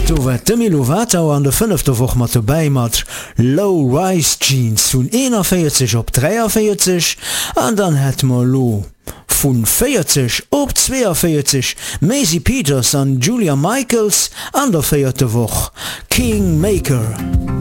dower Demi Lovato an der 5. Woch mat dabei mat Low Rise Jeans vun 41 op 43 an dann het mal lo vun 40 op 42 Maisie Peters an Julia Michaels an der 4. Woch Kingmaker.